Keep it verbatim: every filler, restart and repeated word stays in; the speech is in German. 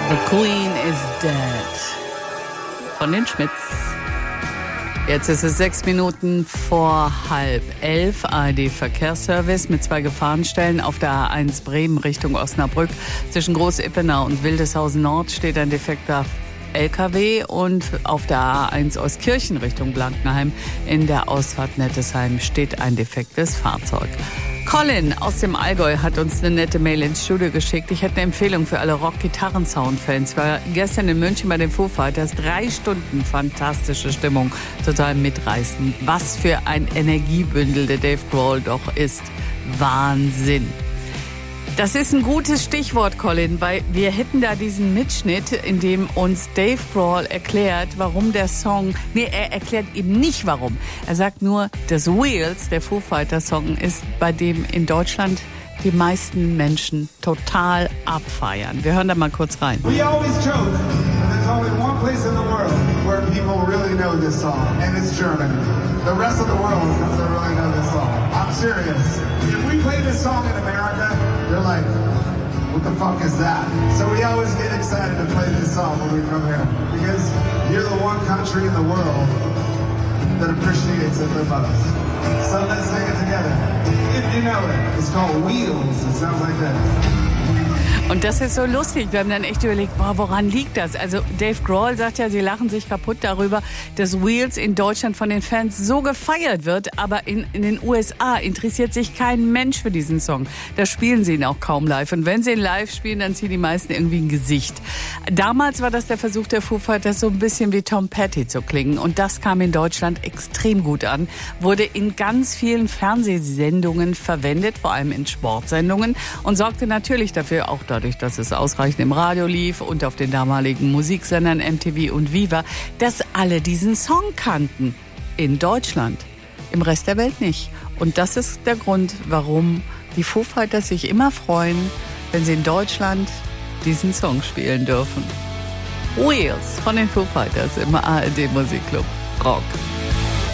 The Queen is Dead von den Schmitz. Jetzt ist es sechs Minuten vor halb elf. A R D-Verkehrsservice mit zwei Gefahrenstellen auf der A eins Bremen Richtung Osnabrück. Zwischen Groß-Ippenau und Wildeshausen Nord steht ein defekter L K W und auf der A eins Euskirchen Richtung Blankenheim in der Ausfahrt Nettesheim steht ein defektes Fahrzeug. Colin aus dem Allgäu hat uns eine nette Mail ins Studio geschickt. Ich hätte eine Empfehlung für alle Rock-Gitarren-Sound-Fans. Ich war gestern in München bei den Foo Fighters. Drei Stunden fantastische Stimmung, total mitreißend. Was für ein Energiebündel der Dave Grohl doch ist. Wahnsinn. Das ist ein gutes Stichwort, Colin, weil wir hätten da diesen Mitschnitt, in dem uns Dave Grohl erklärt, warum der Song, nee, er erklärt eben nicht warum. Er sagt nur, dass Wheels, der Foo Fighters Song, ist, bei dem in Deutschland die meisten Menschen total abfeiern. Wir hören da mal kurz rein. We always joke that there's only one place in the world where people really know this song, and it's Germany. The rest of the world doesn't really know this song. I'm serious. If we play this song in America, they're like, what the fuck is that? So we always get excited to play this song when we come here, because you're the one country in the world that appreciates it the most. So let's sing it together. If you know it, it's called Wheels. It sounds like that. Und das ist so lustig. Wir haben dann echt überlegt, boah, woran liegt das? Also Dave Grohl sagt ja, sie lachen sich kaputt darüber, dass Wheels in Deutschland von den Fans so gefeiert wird, aber in, in den U S A interessiert sich kein Mensch für diesen Song. Da spielen sie ihn auch kaum live. Und wenn sie ihn live spielen, dann ziehen die meisten irgendwie ein Gesicht. Damals war das der Versuch der Foo Fighters, so ein bisschen wie Tom Petty zu klingen. Und das kam in Deutschland extrem gut an. Wurde in ganz vielen Fernsehsendungen verwendet, vor allem in Sportsendungen. Und sorgte natürlich dafür, auch dadurch, dass es ausreichend im Radio lief und auf den damaligen Musiksendern M T V und Viva, dass alle diesen Song kannten. In Deutschland. Im Rest der Welt nicht. Und das ist der Grund, warum die Foo Fighters sich immer freuen, wenn sie in Deutschland diesen Song spielen dürfen. Wheels von den Foo Fighters im A R D Musikclub Rock.